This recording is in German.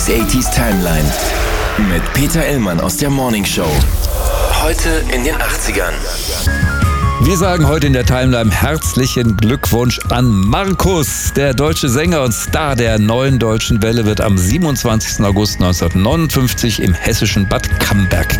70s, 80s Timeline mit Peter Illmann aus der Morning Show. Heute in den 80ern. Wir sagen heute in der Timeline herzlichen Glückwunsch an Markus. Der deutsche Sänger und Star der neuen deutschen Welle wird am 27. August 1959 im hessischen Bad Camberg